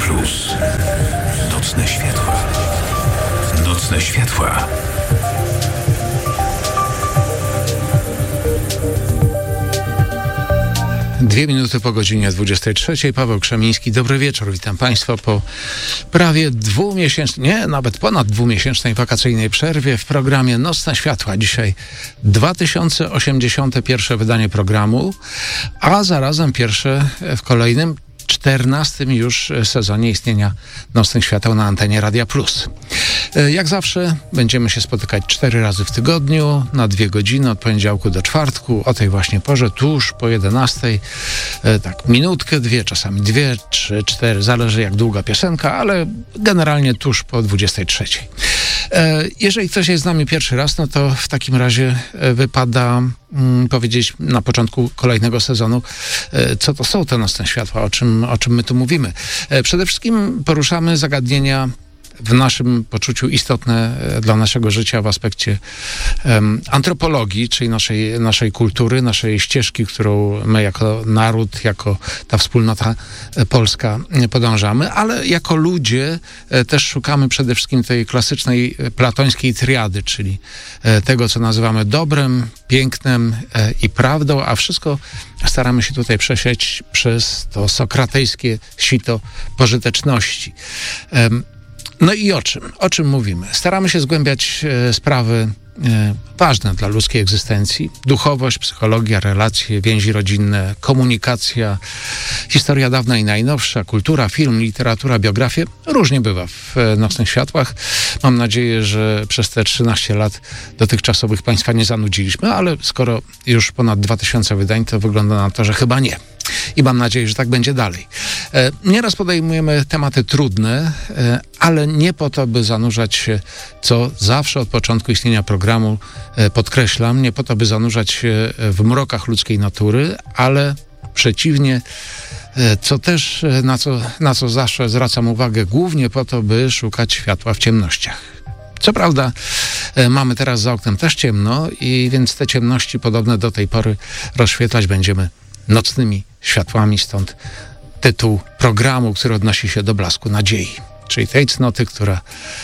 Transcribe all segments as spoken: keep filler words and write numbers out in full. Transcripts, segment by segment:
Plus. Nocne światła. Nocne światła. Dwie minuty po godzinie dwudziestej trzeciej. Paweł Krzemiński. Dobry wieczór. Witam Państwa po prawie dwumiesięcznej, nie, nawet ponad dwumiesięcznej wakacyjnej przerwie w programie Nocne Światła. Dzisiaj dwa tysiące osiemdziesiąte pierwsze wydanie programu, a zarazem pierwsze w kolejnym czternastym już sezonie istnienia Nocnych Świateł na antenie Radia Plus. Jak zawsze będziemy się spotykać cztery razy w tygodniu, na dwie godziny, od poniedziałku do czwartku, o tej właśnie porze, tuż po jedenastej. Tak, minutkę, dwie, czasami dwie, trzy, cztery, zależy jak długa piosenka, ale generalnie tuż po dwudziestej trzeciej. Jeżeli ktoś jest z nami pierwszy raz, no to w takim razie wypada mm, powiedzieć na początku kolejnego sezonu, co to są te Nocne Światła, o czym, o czym my tu mówimy. Przede wszystkim poruszamy zagadnienia w naszym poczuciu istotne dla naszego życia w aspekcie um, antropologii, czyli naszej, naszej kultury, naszej ścieżki, którą my jako naród, jako ta wspólnota polska podążamy, ale jako ludzie też szukamy przede wszystkim tej klasycznej platońskiej triady, czyli tego, co nazywamy dobrem, pięknem i prawdą, a wszystko staramy się tutaj przesieć przez to sokratejskie sito pożyteczności. Um, No i o czym? O czym mówimy? Staramy się zgłębiać e, sprawy e, ważne dla ludzkiej egzystencji. Duchowość, psychologia, relacje, więzi rodzinne, komunikacja, historia dawna i najnowsza, kultura, film, literatura, biografie. Różnie bywa w e, Nocnych Światłach. Mam nadzieję, że przez te trzynaście lat dotychczasowych Państwa nie zanudziliśmy, ale skoro już ponad dwa tysiące wydań, to wygląda na to, że chyba nie. I mam nadzieję, że tak będzie dalej. E, nieraz podejmujemy tematy trudne, e, ale nie po to, by zanurzać się, co zawsze od początku istnienia programu e, podkreślam, nie po to, by zanurzać się w mrokach ludzkiej natury, ale przeciwnie, e, co też, e, na co, na co zawsze zwracam uwagę, głównie po to, by szukać światła w ciemnościach. Co prawda e, mamy teraz za oknem też ciemno i więc te ciemności podobne do tej pory rozświetlać będziemy nocnymi światłami, stąd tytuł programu, który odnosi się do blasku nadziei, czyli tej cnoty, która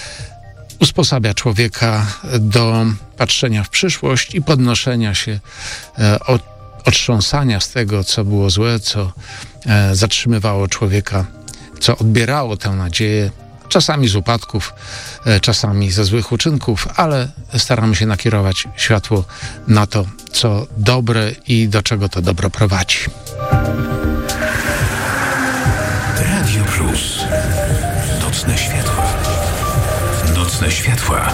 usposabia człowieka do patrzenia w przyszłość i podnoszenia się, e, od, otrząsania z tego, co było złe, co e, zatrzymywało człowieka, co odbierało tę nadzieję, czasami z upadków, e, czasami ze złych uczynków, ale staramy się nakierować światło na to, co dobre i do czego to dobro prowadzi. Radio Plus. Nocne światła. Nocne światła.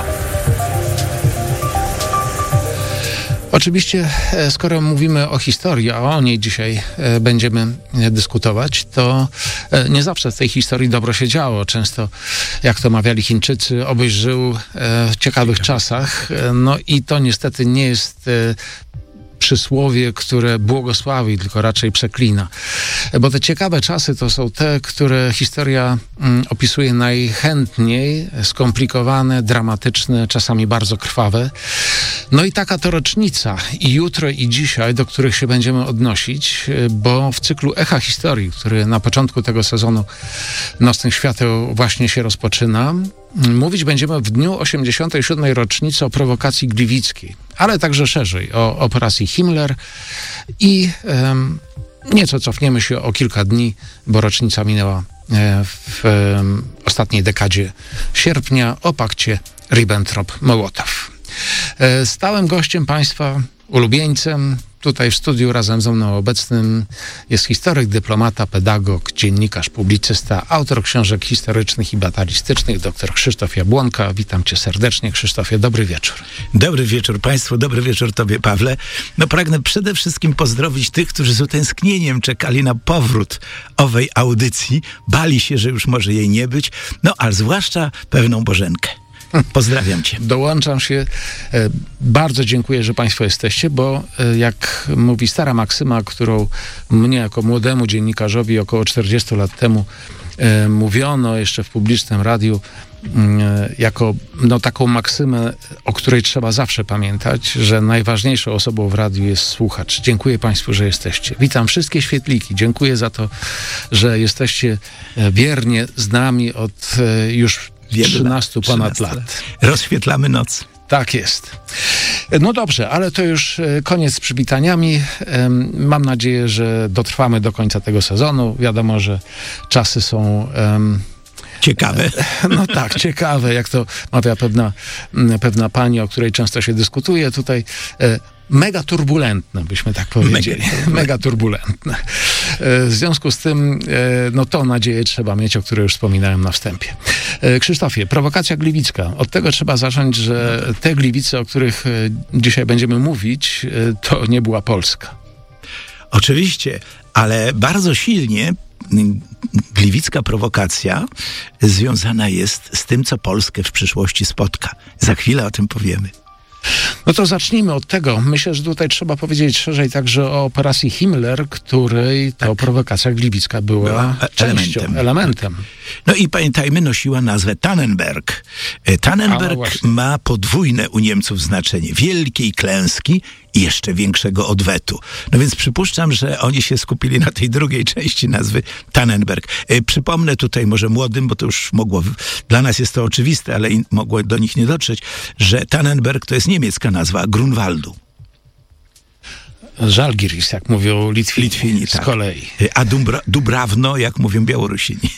Oczywiście, skoro mówimy o historii, a o niej dzisiaj będziemy dyskutować, to nie zawsze w tej historii dobro się działo. Często, jak to mawiali Chińczycy, obyś żył w ciekawych czasach. No i to niestety nie jest przysłowie, które błogosławi, tylko raczej przeklina. Bo te ciekawe czasy to są te, które historia mm, opisuje najchętniej, skomplikowane, dramatyczne, czasami bardzo krwawe. No i taka to rocznica i jutro, i dzisiaj, do których się będziemy odnosić, bo w cyklu Echa Historii, który na początku tego sezonu Nocnych Świateł właśnie się rozpoczyna, mówić będziemy w dniu osiemdziesiątej siódmej rocznicy o prowokacji gliwickiej, ale także szerzej o operacji Himmler i um, nieco cofniemy się o kilka dni, bo rocznica minęła w um, ostatniej dekadzie sierpnia, o pakcie Ribbentrop-Mołotow. Stałym gościem Państwa, ulubieńcem, tutaj w studiu razem ze mną obecnym jest historyk, dyplomata, pedagog, dziennikarz, publicysta, autor książek historycznych i batalistycznych, dr Krzysztof Jabłonka. Witam Cię serdecznie, Krzysztofie, dobry wieczór. Dobry wieczór Państwu, dobry wieczór Tobie, Pawle. No pragnę przede wszystkim pozdrowić tych, którzy z utęsknieniem czekali na powrót owej audycji, bali się, że już może jej nie być, no ale zwłaszcza pewną Bożenkę. Pozdrawiam cię. Dołączam się. E, bardzo dziękuję, że państwo jesteście, bo e, jak mówi stara maksyma, którą mnie jako młodemu dziennikarzowi około czterdziestu lat temu e, mówiono jeszcze w publicznym radiu, e, jako no, taką maksymę, o której trzeba zawsze pamiętać, że najważniejszą osobą w radiu jest słuchacz. Dziękuję państwu, że jesteście. Witam wszystkie świetliki. Dziękuję za to, że jesteście wiernie z nami od e, już trzynastu ponad lat. Rozświetlamy noc. Tak jest. No dobrze, ale to już koniec z przywitaniami. Mam nadzieję, że dotrwamy do końca tego sezonu. Wiadomo, że czasy są... Um, ciekawe. No tak, ciekawe, jak to mawia pewna, pewna pani, o której często się dyskutuje tutaj. Mega turbulentne, byśmy tak powiedzieli. Mega, Mega turbulentne. W związku z tym, no tą nadzieję trzeba mieć, o której już wspominałem na wstępie. Krzysztofie, prowokacja gliwicka. Od tego trzeba zacząć, że te Gliwice, o których dzisiaj będziemy mówić, to nie była Polska. Oczywiście, ale bardzo silnie gliwicka prowokacja związana jest z tym, co Polskę w przyszłości spotka. Za chwilę o tym powiemy. No to zacznijmy od tego. Myślę, że tutaj trzeba powiedzieć szerzej także o operacji Himmler, której to tak. prowokacja gliwicka była, była częścią, elementem. elementem. No i pamiętajmy, nosiła nazwę Tannenberg. Tannenberg no ma podwójne u Niemców znaczenie. Wielkiej klęski i jeszcze większego odwetu. No więc przypuszczam, że oni się skupili na tej drugiej części nazwy Tannenberg. Przypomnę tutaj może młodym, bo to już mogło, dla nas jest to oczywiste, ale in, mogło do nich nie dotrzeć, że Tannenberg to jest niemiecka nazwa Grunwaldu. Żalgiris, jak mówią Litwini, Litwini z tak. kolei. A Dumbra, Dubrawno, jak mówią Białorusini.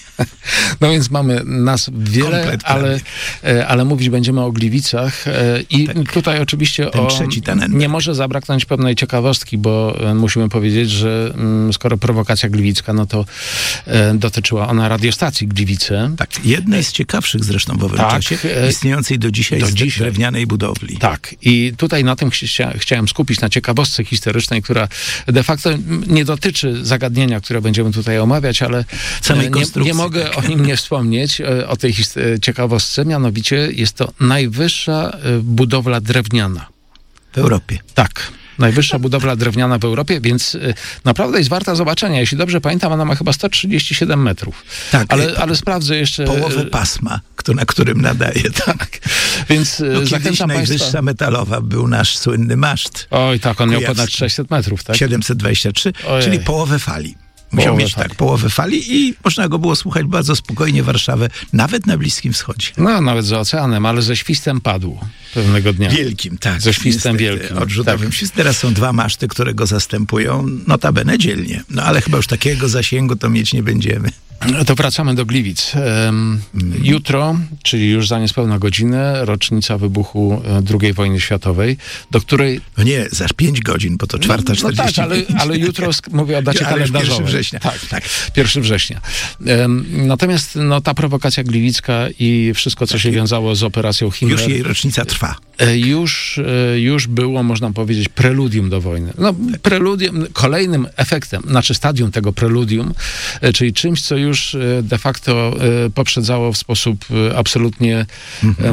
No więc mamy nas wiele, ale, ale mówić będziemy o Gliwicach i tak. tutaj oczywiście Ten o, trzeci nie może zabraknąć pewnej ciekawostki, bo musimy powiedzieć, że skoro prowokacja gliwicka, no to dotyczyła ona radiostacji Gliwice. Tak, jednej z ciekawszych zresztą w owym tak, czasie, istniejącej do dzisiaj do z dzisiaj. drewnianej budowli. Tak, i tutaj na tym chcia, chciałem skupić, na ciekawostce historycznej, która de facto nie dotyczy zagadnienia, które będziemy tutaj omawiać, ale samej nie, nie mogę o nim nie wspomnieć, o tej ciekawostce, mianowicie jest to najwyższa budowla drewniana. W Europie. Tak. Najwyższa budowla drewniana w Europie, więc y, naprawdę jest warta zobaczenia. Jeśli dobrze pamiętam, ona ma chyba sto trzydzieści siedem metrów. Tak. Ale, ale sprawdzę jeszcze... Połowę pasma, kto, na którym nadaje. Tak. Więc no, zachęcam najwyższa państwa... metalowa był nasz słynny maszt. Oj, tak, on miał ponad sześćset metrów, tak? siedemset dwadzieścia trzy, Ojej. Czyli połowę fali. Musiał połowę mieć fali. tak połowę fali i można go było słuchać bardzo spokojnie Warszawę, nawet na Bliskim Wschodzie. No, nawet za oceanem, ale ze świstem padł pewnego dnia. Wielkim, tak. Ze świstem niestety, wielkim. Odrzutowym. Tak. Teraz są dwa maszty, które go zastępują, notabene dzielnie. No ale chyba już takiego zasięgu to mieć nie będziemy. To wracamy do Gliwic. Um, mm. Jutro, czyli już za niespełna godzinę, rocznica wybuchu drugiej wojny światowej, do której... No nie, za pięć godzin, bo to czwarta czterdzieści pięć. No tak, ale, ale jutro mówię o dacie ale kalendarzowej. pierwszego września. Tak, tak. pierwszego września. Um, natomiast no, ta prowokacja gliwicka i wszystko, co tak, się wiązało z operacją Himmler... Już jej rocznica trwa. Już, już było, można powiedzieć, preludium do wojny. No, preludium, kolejnym efektem, znaczy stadium tego preludium, czyli czymś, co już de facto poprzedzało w sposób absolutnie mhm.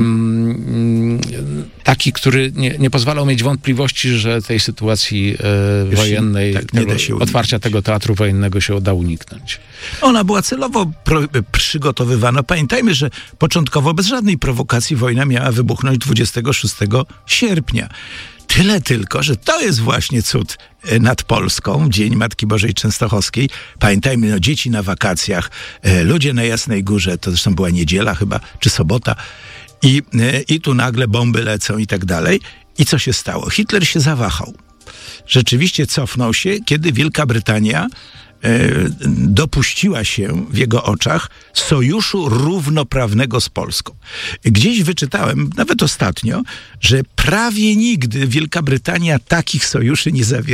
um, taki, który nie, nie pozwalał mieć wątpliwości, że tej sytuacji e, wojennej, tak, tego, nie da się otwarcia tego teatru wojennego się uda uniknąć. Ona była celowo pro, przygotowywana. Pamiętajmy, że początkowo bez żadnej prowokacji wojna miała wybuchnąć dwudziestego szóstego sierpnia. Tyle tylko, że to jest właśnie cud nad Polską, Dzień Matki Bożej Częstochowskiej. Pamiętajmy, no dzieci na wakacjach, e, ludzie na Jasnej Górze, to zresztą była niedziela chyba, czy sobota, i, e, i tu nagle bomby lecą i tak dalej. I co się stało? Hitler się zawahał. Rzeczywiście cofnął się, kiedy Wielka Brytania dopuściła się w jego oczach sojuszu równoprawnego z Polską. Gdzieś wyczytałem, nawet ostatnio, że prawie nigdy Wielka Brytania takich sojuszy nie zawierała.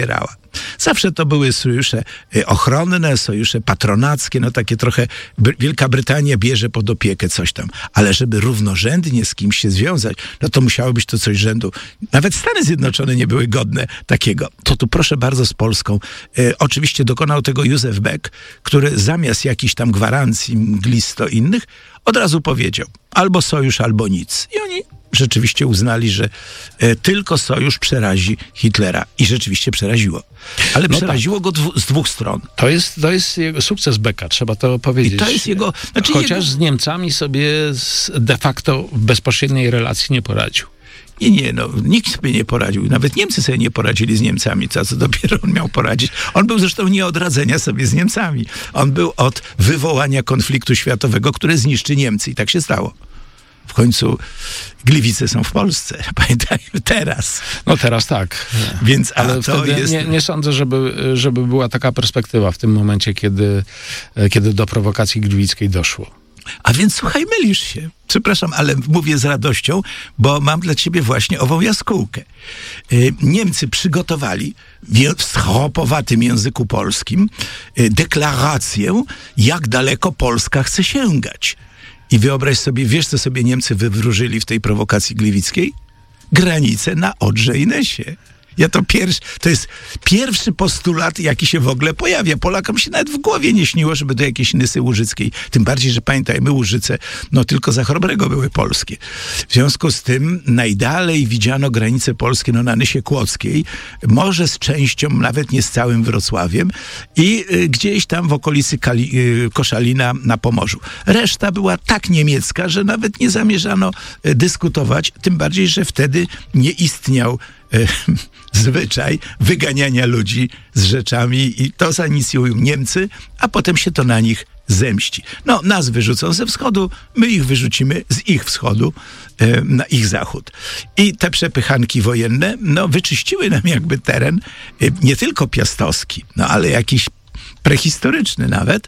Zawsze to były sojusze ochronne, sojusze patronackie, no takie trochę Br- Wielka Brytania bierze pod opiekę coś tam. Ale żeby równorzędnie z kimś się związać, no to musiało być to coś rzędu. Nawet Stany Zjednoczone nie były godne takiego. To tu proszę bardzo z Polską. E, oczywiście dokonał tego Józef Beck, który zamiast jakichś tam gwarancji mglisto innych, od razu powiedział albo sojusz, albo nic. I oni rzeczywiście uznali, że e, tylko sojusz przerazi Hitlera. I rzeczywiście przeraziło. Ale no przeraziło tak. go dwu, z dwóch stron. To jest, to jest jego sukces Becka, trzeba to powiedzieć. I to jest jego... Znaczy Chociaż jego... z Niemcami sobie de facto w bezpośredniej relacji nie poradził. Nie, nie, no, nikt sobie nie poradził. Nawet Niemcy sobie nie poradzili z Niemcami, co, co dopiero on miał poradzić. On był zresztą nie od radzenia sobie z Niemcami. On był od wywołania konfliktu światowego, które zniszczy Niemcy. I tak się stało. W końcu Gliwice są w Polsce. Pamiętajmy, teraz. No teraz tak. Więc, ale to wtedy jest... nie, nie sądzę, żeby, żeby była taka perspektywa w tym momencie, kiedy, kiedy do prowokacji gliwickiej doszło. A więc słuchaj, mylisz się. Przepraszam, ale mówię z radością, bo mam dla ciebie właśnie ową jaskółkę. Niemcy przygotowali w schopowatym języku polskim deklarację, jak daleko Polska chce sięgać. I wyobraź sobie, wiesz, co sobie Niemcy wywróżyli w tej prowokacji gliwickiej? Granice na Odrze i Nesie. Ja to pierwszy, to jest pierwszy postulat, jaki się w ogóle pojawia. Polakom się nawet w głowie nie śniło, żeby do jakiejś Nysy Łużyckiej. Tym bardziej, że pamiętajmy, Łużyce, no tylko za Chrobrego były polskie. W związku z tym najdalej widziano granice polskie, no na Nysie Kłodzkiej, może z częścią, nawet nie z całym Wrocławiem i y, gdzieś tam w okolicy Kali, y, Koszalina na Pomorzu. Reszta była tak niemiecka, że nawet nie zamierzano y, dyskutować, tym bardziej, że wtedy nie istniał zwyczaj wyganiania ludzi z rzeczami i to zainicjują Niemcy, a potem się to na nich zemści. No, nas wyrzucą ze wschodu, my ich wyrzucimy z ich wschodu e, na ich zachód. I te przepychanki wojenne, no, wyczyściły nam jakby teren, e, nie tylko piastowski, no, ale jakiś prehistoryczny nawet.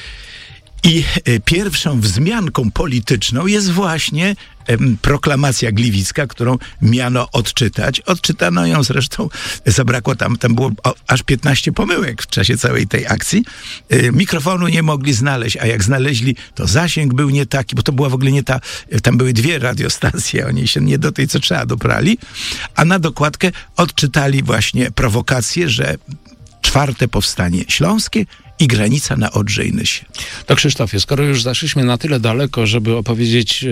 I e, pierwszą wzmianką polityczną jest właśnie e, proklamacja gliwicka, którą miano odczytać. Odczytano ją zresztą, zabrakło tam, tam było o, aż piętnaście pomyłek w czasie całej tej akcji. E, mikrofonu nie mogli znaleźć, a jak znaleźli, to zasięg był nie taki, bo to była w ogóle nie ta, tam były dwie radiostacje, oni się nie do tej, co trzeba, dobrali. A na dokładkę odczytali właśnie prowokację, że czwarte powstanie śląskie i granica na Odrze i Nysie. To Krzysztofie, skoro już zaszliśmy na tyle daleko, żeby opowiedzieć,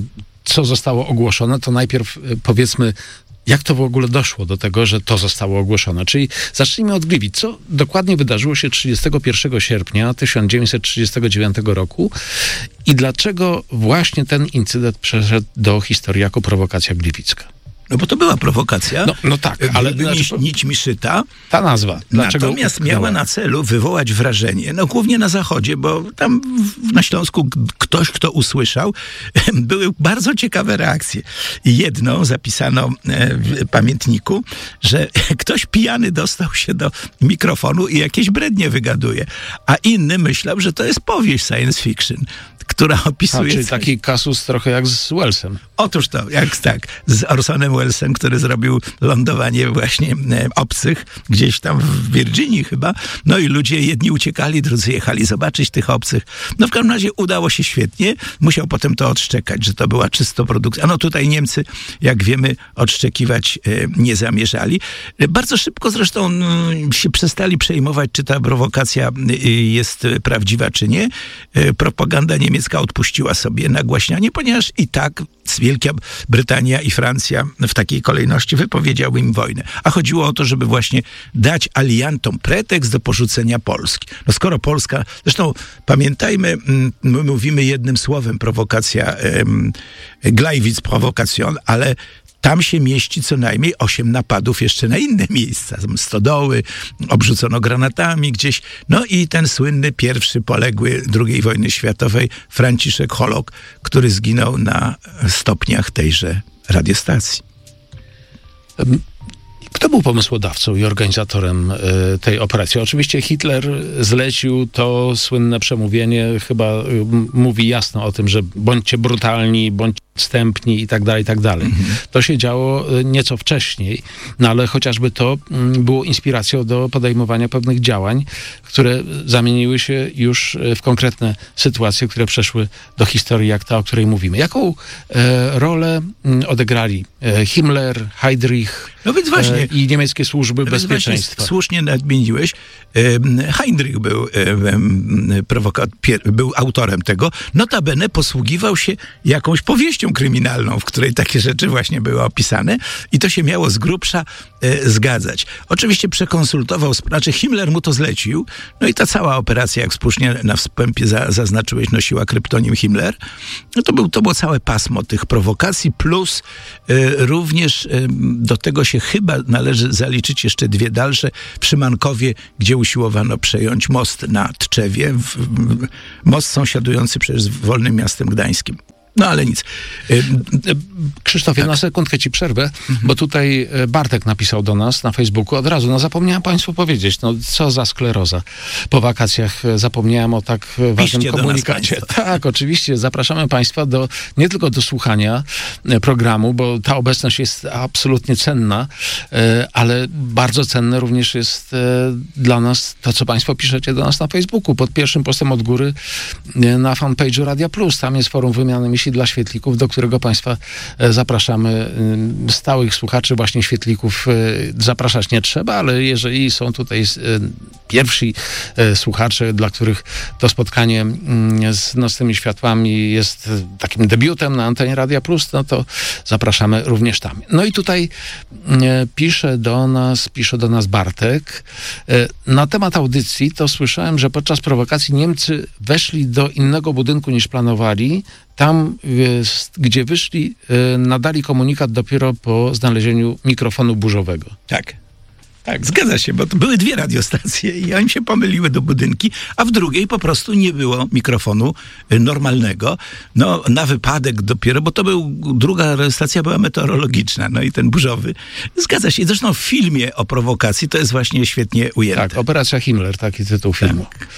co zostało ogłoszone, to najpierw powiedzmy, jak to w ogóle doszło do tego, że to zostało ogłoszone. Czyli zacznijmy od Gliwic. Co dokładnie wydarzyło się trzydziestego pierwszego sierpnia tysiąc dziewięćset trzydziestego dziewiątego roku i dlaczego właśnie ten incydent przeszedł do historii jako prowokacja gliwicka? No bo to była prowokacja. No, no tak, ale... Znaczy, nić, nić mi szyta. Ta nazwa. Dlaczego Natomiast utknęła? miała na celu wywołać wrażenie, no głównie na zachodzie, bo tam w, na Śląsku ktoś, kto usłyszał, były bardzo ciekawe reakcje. Jedną zapisano w pamiętniku, że ktoś pijany dostał się do mikrofonu i jakieś brednie wygaduje, a inny myślał, że to jest powieść science fiction, która opisuje... A, czyli coś. taki kasus trochę jak z Wellsem. Otóż to, jak tak, z Orsonem Wellesem, który zrobił lądowanie właśnie e, obcych, gdzieś tam w Virginii chyba, no i ludzie jedni uciekali, drudzy jechali zobaczyć tych obcych. No w każdym razie udało się świetnie, musiał potem to odszczekać, że to była czysto produkcja. No tutaj Niemcy, jak wiemy, odszczekiwać e, nie zamierzali. E, bardzo szybko zresztą m, się przestali przejmować, czy ta prowokacja e, jest prawdziwa, czy nie. E, propaganda niemiecka odpuściła sobie nagłaśnianie, ponieważ i tak Wielka Brytania i Francja w takiej kolejności wypowiedziały im wojnę. A chodziło o to, żeby właśnie dać aliantom pretekst do porzucenia Polski. No skoro Polska, zresztą pamiętajmy, my mówimy jednym słowem prowokacja, um, Gleiwitz Provokation, ale tam się mieści co najmniej osiem napadów jeszcze na inne miejsca. Stodoły, obrzucono granatami gdzieś. No i ten słynny pierwszy poległy drugiej wojny światowej Franciszek Holok, który zginął na stopniach tejże radiostacji. Kto był pomysłodawcą i organizatorem y, tej operacji? Oczywiście Hitler zlecił to słynne przemówienie, chyba y, mówi jasno o tym, że bądźcie brutalni, bądźcie Stępni i tak dalej, i tak dalej. Mhm. To się działo nieco wcześniej, no ale chociażby to było inspiracją do podejmowania pewnych działań, które zamieniły się już w konkretne sytuacje, które przeszły do historii, jak ta, o której mówimy. Jaką e, rolę odegrali e, Himmler, Heydrich no więc właśnie, e, i niemieckie służby no bezpieczeństwa? Słusznie nadmieniłeś. E, Heydrich był, e, prowoka- pier- był autorem tego. Notabene posługiwał się jakąś powieścią kryminalną, w której takie rzeczy właśnie były opisane i to się miało z grubsza e, zgadzać. Oczywiście przekonsultował, znaczy Himmler mu to zlecił, no i ta cała operacja, jak słusznie na wstępie za, zaznaczyłeś, nosiła kryptonim Himmler. No to, był, to było całe pasmo tych prowokacji, plus e, również e, do tego się chyba należy zaliczyć jeszcze dwie dalsze przy Mankowie, gdzie usiłowano przejąć most na Tczewie, w, w, most sąsiadujący przecież z Wolnym Miastem Gdańskim. No ale nic. Krzysztofie, tak. Na sekundkę ci przerwę, mhm. bo tutaj Bartek napisał do nas na Facebooku od razu. No zapomniałem państwu powiedzieć, no co za skleroza. Po wakacjach zapomniałem o tak ważnym Piszcie komunikacie. Tak, oczywiście. Zapraszamy państwa do, nie tylko do słuchania programu, bo ta obecność jest absolutnie cenna, ale bardzo cenne również jest dla nas to, co państwo piszecie do nas na Facebooku. Pod pierwszym postem od góry na fanpage'u Radia Plus. Tam jest forum wymiany myśli dla świetlików, do którego państwa zapraszamy. Stałych słuchaczy właśnie świetlików zapraszać nie trzeba, ale jeżeli są tutaj pierwsi słuchacze, dla których to spotkanie z Nocnymi Światłami jest takim debiutem na antenie Radia Plus, no to zapraszamy również tam. No i tutaj pisze do nas, pisze do nas Bartek. Na temat audycji to słyszałem, że podczas prowokacji Niemcy weszli do innego budynku niż planowali. Tam, gdzie wyszli, nadali komunikat dopiero po znalezieniu mikrofonu burzowego. Tak. Tak, zgadza się, bo to były dwie radiostacje i oni się pomyliły do budynki, a w drugiej po prostu nie było mikrofonu normalnego. No, na wypadek dopiero, bo to był, druga radiostacja była meteorologiczna, no i ten burzowy. Zgadza się. I zresztą w filmie o prowokacji to jest właśnie świetnie ujęte. Tak, Operacja Himmler, taki tytuł filmu. Tak.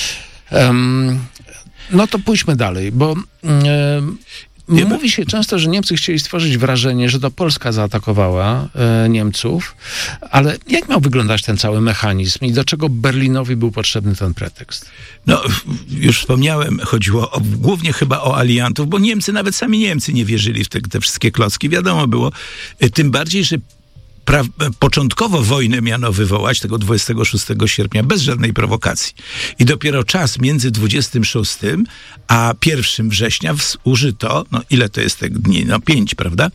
Um, no to pójdźmy dalej, bo... Um, Mówi się często, że Niemcy chcieli stworzyć wrażenie, że to Polska zaatakowała e, Niemców, ale jak miał wyglądać ten cały mechanizm i do czego Berlinowi był potrzebny ten pretekst? No, już wspomniałem, chodziło o, głównie chyba o aliantów, bo Niemcy, nawet sami Niemcy nie wierzyli w te, te wszystkie klocki. Wiadomo było, e, tym bardziej, że Pra- początkowo wojnę miano wywołać tego dwudziestego szóstego sierpnia bez żadnej prowokacji. I dopiero czas między dwudziestym szóstym a pierwszym września użyto, no ile to jest tych dni? No pięć, prawda?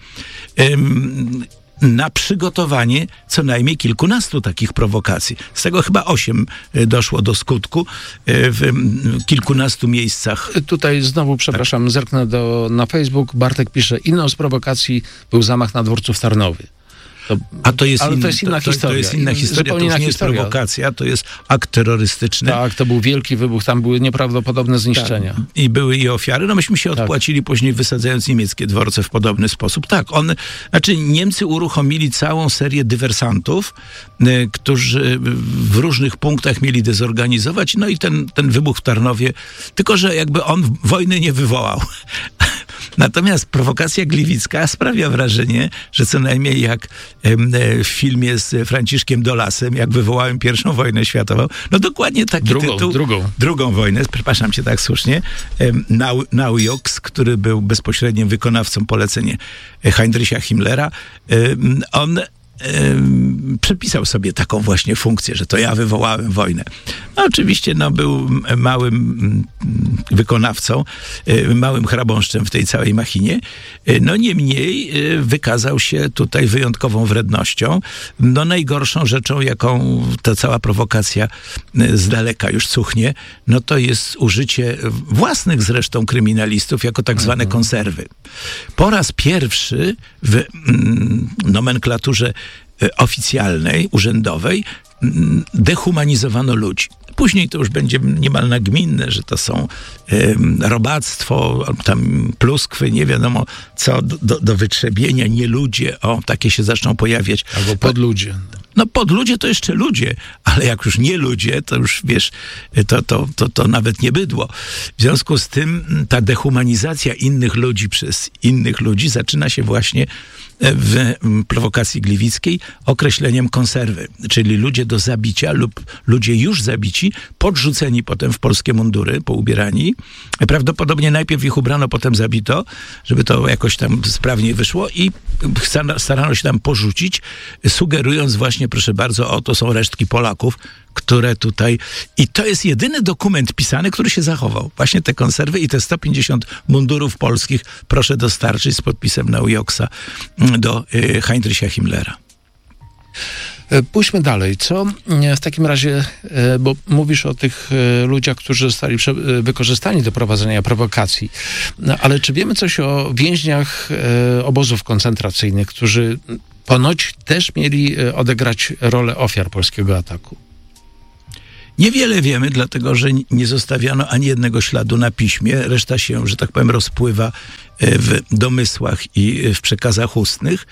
Ym, na przygotowanie co najmniej kilkunastu takich prowokacji. Z tego chyba osiem doszło do skutku w kilkunastu miejscach. Tutaj znowu, przepraszam, tak. Zerknę do, na Facebook. Bartek pisze, inną z prowokacji był zamach na dworcu w Tarnowie. To, A to jest, ale in, to jest inna to, historia. To jest inna historia, to już nie jest prowokacja, to jest akt terrorystyczny. Tak, to był wielki wybuch, tam były nieprawdopodobne zniszczenia. Tak. I były i ofiary. No myśmy się odpłacili tak. później wysadzając niemieckie dworce w podobny sposób. Tak, one, znaczy Niemcy uruchomili całą serię dywersantów, y, którzy w różnych punktach mieli dezorganizować, no i ten, ten wybuch w Tarnowie, tylko że jakby on wojny nie wywołał. Natomiast prowokacja gliwicka sprawia wrażenie, że co najmniej jak w filmie z Franciszkiem Dolasem, jak wywołałem pierwszą wojnę światową, no dokładnie taki drugą, tytuł. Drugą. Drugą wojnę, przepraszam cię tak słusznie, Nau, Naujoks, który był bezpośrednim wykonawcą polecenia Heinricha Himmlera, on przepisał sobie taką właśnie funkcję, że to ja wywołałem wojnę. No oczywiście no, był małym wykonawcą, małym chrabąszczem w tej całej machinie. No niemniej wykazał się tutaj wyjątkową wrednością. No najgorszą rzeczą, jaką ta cała prowokacja z daleka już cuchnie, no to jest użycie własnych zresztą kryminalistów jako tak zwane mhm. konserwy. Po raz pierwszy w mm, nomenklaturze oficjalnej, urzędowej dehumanizowano ludzi. Później to już będzie niemal nagminne, że to są y, robactwo, tam pluskwy, nie wiadomo co, do, do wytrzebienia, nie ludzie, o, takie się zaczną pojawiać. Albo podludzie. No podludzie to jeszcze ludzie, ale jak już nie ludzie, to już wiesz, to, to, to, to nawet nie bydło. W związku z tym ta dehumanizacja innych ludzi przez innych ludzi zaczyna się właśnie w prowokacji gliwickiej określeniem konserwy, czyli ludzie do zabicia lub ludzie już zabici, podrzuceni potem w polskie mundury, poubierani. Prawdopodobnie najpierw ich ubrano, potem zabito, żeby to jakoś tam sprawniej wyszło i starano się tam porzucić, sugerując właśnie, proszę bardzo, o, to są resztki Polaków, które tutaj... I to jest jedyny dokument pisany, który się zachował. Właśnie te konserwy i te sto pięćdziesiąt mundurów polskich proszę dostarczyć z podpisem Naujoksa do y, Heinricha Himmlera. Pójdźmy dalej. Co w takim razie, bo mówisz o tych ludziach, którzy zostali wykorzystani do prowadzenia prowokacji, ale czy wiemy coś o więźniach obozów koncentracyjnych, którzy ponoć też mieli odegrać rolę ofiar polskiego ataku? Niewiele wiemy, dlatego że nie zostawiano ani jednego śladu na piśmie. Reszta się, że tak powiem, rozpływa w domysłach i w przekazach ustnych.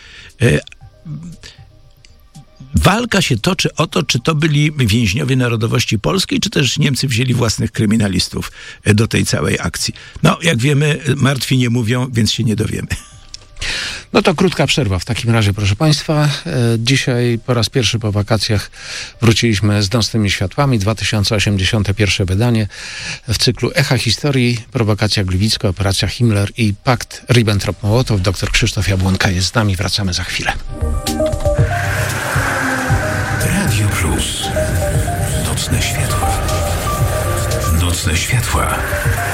Walka się toczy o to, czy to byli więźniowie narodowości polskiej, czy też Niemcy wzięli własnych kryminalistów do tej całej akcji. No, jak wiemy, martwi nie mówią, więc się nie dowiemy. No to krótka przerwa w takim razie, proszę Państwa. Dzisiaj po raz pierwszy po wakacjach wróciliśmy z Nocnymi Światłami, dwa tysiące osiemdziesiąte pierwsze wydanie w cyklu Echa Historii, Prowokacja Gliwicka, Operacja Himmler i Pakt Ribbentrop-Mołotow. Doktor Krzysztof Jabłonka jest z nami, wracamy za chwilę. Radio Plus. Nocne światła. Nocne światła.